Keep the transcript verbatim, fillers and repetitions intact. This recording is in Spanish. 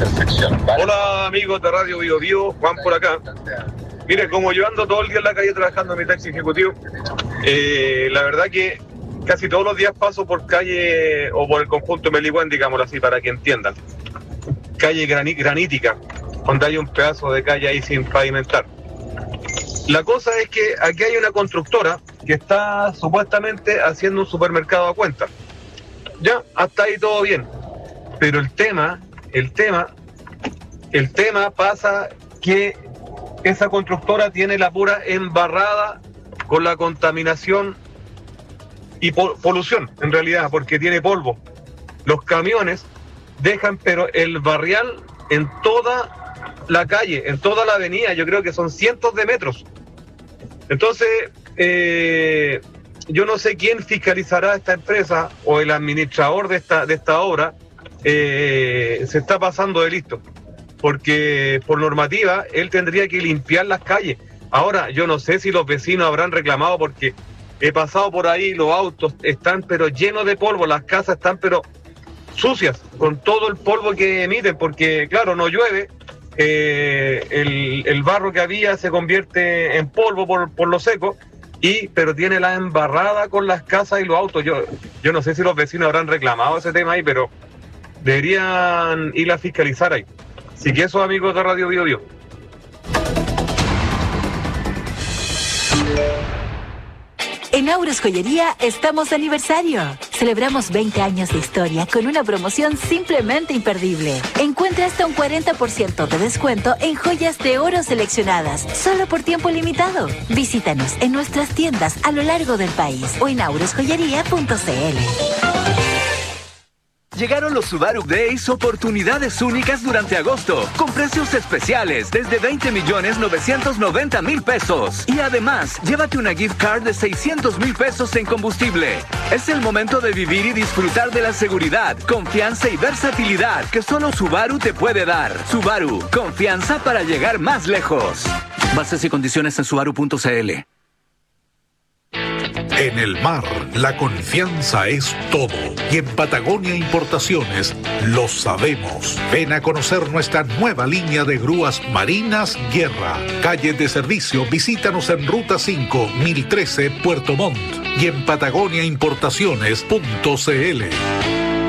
Hola amigos de Radio Bio Bio, Juan por acá. Mire, como yo ando todo el día en la calle trabajando en mi taxi ejecutivo, eh, la verdad que casi todos los días paso por calle o por el conjunto Melihuán, digámoslo así, para que entiendan. Calle graní- granítica, donde hay un pedazo de calle ahí sin pavimentar. La cosa es que aquí hay una constructora que está supuestamente haciendo un supermercado a cuenta. Ya, hasta ahí todo bien. Pero el tema, el tema, el tema pasa que esa constructora tiene la pura embarrada con la contaminación y pol- polución, en realidad, porque tiene polvo. Los camiones dejan, pero el barrial en toda la calle, en toda la avenida, yo creo que son cientos de metros. Entonces, eh, yo no sé quién fiscalizará esta empresa o el administrador de esta, de esta obra, eh, se está pasando de listo, porque por normativa él tendría que limpiar las calles. Ahora, yo no sé si los vecinos habrán reclamado, porque he pasado por ahí, los autos están pero llenos de polvo, las casas están pero sucias, con todo el polvo que emiten, porque claro, no llueve, eh, el, el barro que había se convierte en polvo por, por lo seco, y pero tiene la embarrada con las casas y los autos. Yo, yo no sé si los vecinos habrán reclamado ese tema ahí, pero deberían ir a fiscalizar ahí. Así que eso, amigos de Radio Bio Bio. En Auros Joyería estamos de aniversario. Celebramos veinte años de historia con una promoción simplemente imperdible. Encuentra hasta un cuarenta por ciento de descuento en joyas de oro seleccionadas, solo por tiempo limitado. Visítanos en nuestras tiendas a lo largo del país o en auros joyería punto c l. Llegaron los Subaru Days, oportunidades únicas durante agosto, con precios especiales desde veinte millones novecientos noventa mil pesos. Y además, llévate una gift card de seiscientos mil pesos en combustible. Es el momento de vivir y disfrutar de la seguridad, confianza y versatilidad que solo Subaru te puede dar. Subaru, confianza para llegar más lejos. Bases y condiciones en subaru punto c l. En el mar, la confianza es todo. Y en Patagonia Importaciones lo sabemos. Ven a conocer nuestra nueva línea de grúas marinas Guerra. Calle de servicio, visítanos en Ruta cinco, mil trece, Puerto Montt. Y en patagonia importaciones punto c l.